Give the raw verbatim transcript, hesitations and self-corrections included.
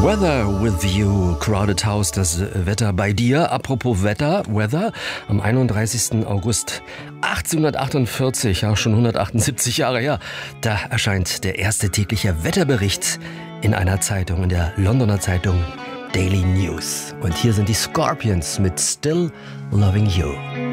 Weather with you, Crowded House, das Wetter bei dir. Apropos Wetter, Weather, am einunddreißigsten August achtzehnhundertachtundvierzig, ja schon hundertachtundsiebzig Jahre her, da erscheint der erste tägliche Wetterbericht in einer Zeitung, in der Londoner Zeitung Daily News. Und hier sind die Scorpions mit Still Loving You.